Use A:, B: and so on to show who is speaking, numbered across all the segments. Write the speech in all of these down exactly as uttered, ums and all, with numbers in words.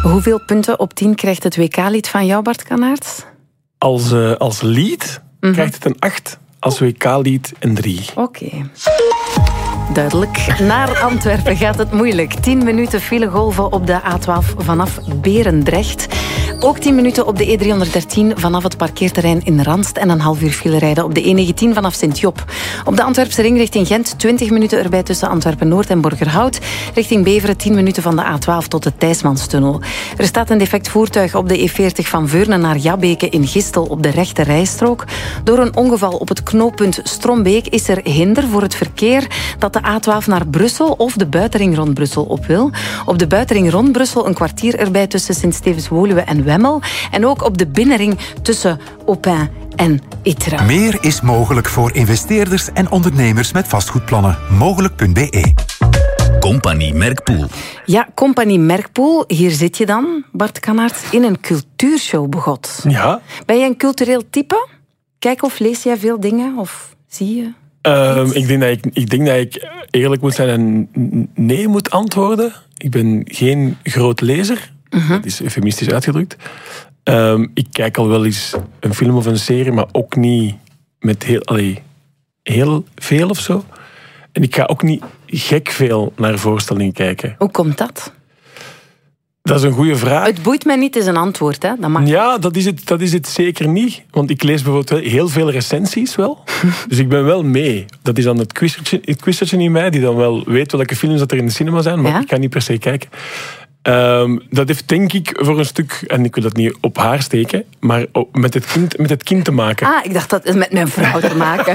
A: Hoeveel punten op tien krijgt het W K-lied van jou, Bart Kannaerts?
B: Als, uh, als lied mm-hmm. krijgt het een acht. Als W K-lied een drie.
A: Oké. Okay. Duidelijk. Naar Antwerpen gaat het moeilijk. tien minuten filegolven op de A twaalf vanaf Berendrecht. Ook tien minuten op de E driehonderddertien vanaf het parkeerterrein in Randst en een half uur file rijden op de E negentien vanaf Sint-Job. Op de Antwerpse ring richting Gent twintig minuten erbij tussen Antwerpen-Noord en Borgerhout. Richting Beveren tien minuten van de A twaalf tot de Thijsmanstunnel. Er staat een defect voertuig op de E veertig van Veurne naar Jabbeke in Gistel op de rechte rijstrook. Door een ongeval op het knooppunt Strombeek is er hinder voor het verkeer dat de A twaalf naar Brussel of de buitenring rond Brussel op wil. Op de buitenring rond Brussel een kwartier erbij tussen Sint-Stevens-Woluwe en Wemmel. En ook op de binnenring tussen Aupin en Ytra.
C: Meer is mogelijk voor investeerders en ondernemers met vastgoedplannen. Mogelijk punt b e.
D: Compagnie Merkpoel.
A: Ja, Compagnie Merkpoel. Hier zit je dan, Bart Kannaerts, in een cultuurshow begot.
B: Ja.
A: Ben je een cultureel type? Kijk of lees jij veel dingen? Of zie je?
B: Um, ik, denk dat ik, ik denk dat ik eerlijk moet zijn en nee moet antwoorden. Ik ben geen groot lezer. Uh-huh. Dat is eufemistisch uitgedrukt. Um, ik kijk al wel eens een film of een serie, maar ook niet met heel, allee, heel veel of zo. En ik ga ook niet gek veel naar voorstellingen kijken.
A: Hoe komt dat?
B: Dat is een goede vraag.
A: Het boeit mij niet, is een antwoord. Hè? Dat mag.
B: Ja, dat is, het, dat is het zeker niet. Want ik lees bijvoorbeeld heel veel recensies wel. Dus ik ben wel mee. Dat is dan het quizertje, het quizertje in mij, die dan wel weet welke films dat er in de cinema zijn. Maar ja? Ik kan niet per se kijken. Um, dat heeft denk ik voor een stuk, en ik wil dat niet op haar steken, maar met het kind, met het kind te maken.
A: Ah, ik dacht dat het met mijn vrouw te maken.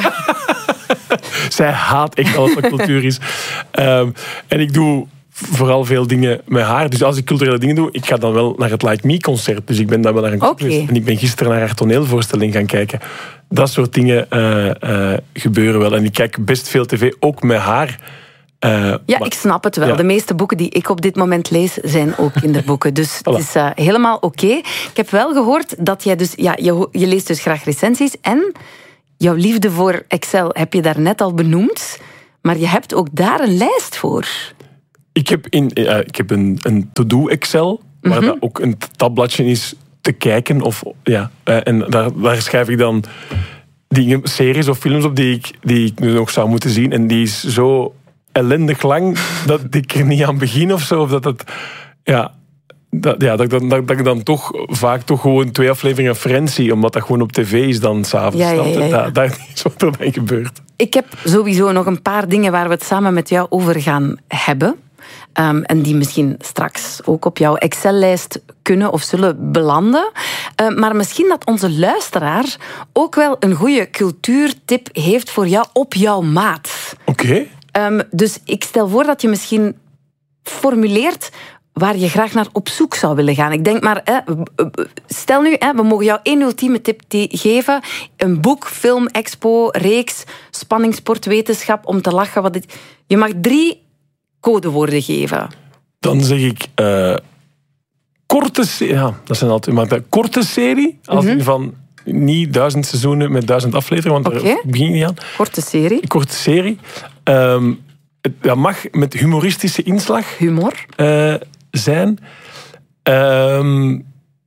B: Zij haat echt alles wat cultuur is. Um, en ik doe vooral veel dingen met haar. Dus als ik culturele dingen doe, ik ga dan wel naar het Like Me concert. Dus ik ben dan wel naar een concert.
A: Okay.
B: En ik ben gisteren naar haar toneelvoorstelling gaan kijken. Dat soort dingen uh, uh, gebeuren wel. En ik kijk best veel tv, ook met haar. Uh,
A: ja,
B: maar,
A: ik snap het wel.
B: Ja.
A: De meeste boeken die ik op dit moment lees, zijn ook kinderboeken. Dus
B: voilà.
A: het is uh, helemaal oké. Okay. Ik heb wel gehoord dat jij dus... Ja, je, je leest dus graag recensies. En jouw liefde voor Excel heb je daar net al benoemd. Maar je hebt ook daar een lijst voor.
B: Ik heb, in, uh, ik heb een, een to-do Excel, waar mm-hmm. dat ook een tabbladje is te kijken. Of, ja, uh, en daar, daar schrijf ik dan dingen, series of films op die ik, die ik nu nog zou moeten zien. En die is zo ellendig lang dat ik er niet aan begin of zo. Of dat het... Ja, dat, ja, dat, dat, dat ik dan toch vaak toch gewoon twee afleveringen Friends zie, omdat dat gewoon op tv is dan s'avonds.
A: Ja, ja, ja, ja.
B: Dat, dat is wat er dan gebeurt.
A: Ik heb sowieso nog een paar dingen waar we het samen met jou over gaan hebben. Um, en die misschien straks ook op jouw Excel-lijst kunnen of zullen belanden. Uh, maar misschien dat onze luisteraar ook wel een goede cultuurtip heeft voor jou op jouw maat.
B: Oké. Okay.
A: Um, dus ik stel voor dat je misschien formuleert waar je graag naar op zoek zou willen gaan. Ik denk maar, hè, stel nu, hè, we mogen jou één ultieme tip geven. Een boek, film, expo, reeks, spanning, sport, wetenschap, om te lachen. Wat dit... Je mag drie codewoorden geven.
B: Dan zeg ik uh, korte serie. Ja, dat zijn altijd maar een korte serie. Als mm-hmm. van niet duizend seizoenen met duizend afleveringen, want okay. daar begin ik niet aan.
A: Korte serie.
B: Korte serie. Um, dat mag met humoristische inslag.
A: Humor.
B: Uh, zijn. Um,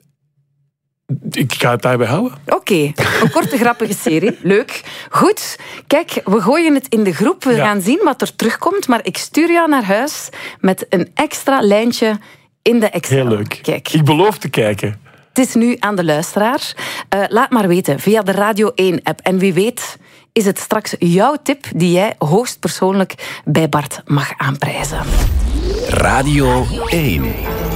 B: ik ga het daarbij houden.
A: Oké, okay. Een korte grappige serie. Leuk. Goed. Kijk, we gooien het in de groep. We ja. gaan zien wat er terugkomt. Maar ik stuur jou naar huis met een extra lijntje in de Excel.
B: Heel leuk.
A: Kijk.
B: Ik beloof te kijken.
A: Het is nu aan de luisteraar. Uh, laat maar weten via de Radio één-app. En wie weet is het straks jouw tip die jij hoogstpersoonlijk bij Bart mag aanprijzen.
D: Radio één.